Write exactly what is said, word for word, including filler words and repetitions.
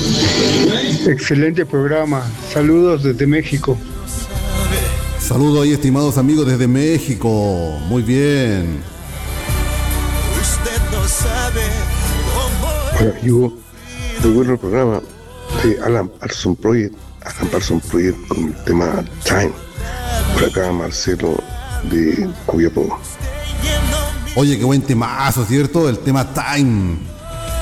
Excelente programa. Saludos desde México. Saludos ahí, estimados amigos desde México. Muy bien. Hola, yo, muy bueno el programa de Alan Parsons Project, Alan Parsons Project con el tema Time. Por acá Marcelo de Copiapó. Oye, qué buen temazo, ¿cierto? El tema Time.